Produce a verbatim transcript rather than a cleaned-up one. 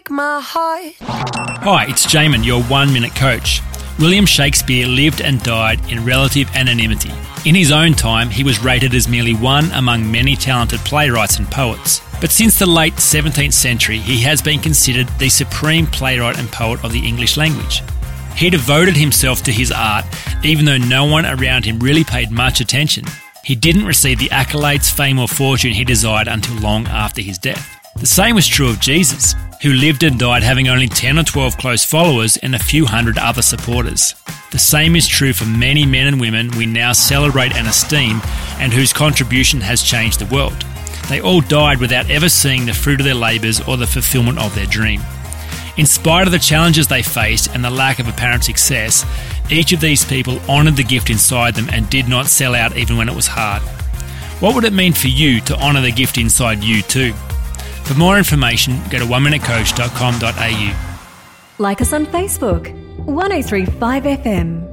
break my heart. Hi, it's Jamin, your one-minute coach. William Shakespeare lived and died in relative anonymity. In his own time, he was rated as merely one among many talented playwrights and poets. But since the late seventeenth century, he has been considered the supreme playwright and poet of the English language. He devoted himself to his art, even though no one around him really paid much attention. He didn't receive the accolades, fame or fortune he desired until long after his death. The same was true of Jesus, who lived and died having only ten or twelve close followers and a few hundred other supporters. The same is true for many men and women we now celebrate and esteem and whose contribution has changed the world. They all died without ever seeing the fruit of their labours or the fulfilment of their dream. In spite of the challenges they faced and the lack of apparent success, each of these people honoured the gift inside them and did not sell out even when it was hard. What would it mean for you to honour the gift inside you too? For more information, go to one minute coach dot com dot a u. Like us on Facebook, one oh three five F M.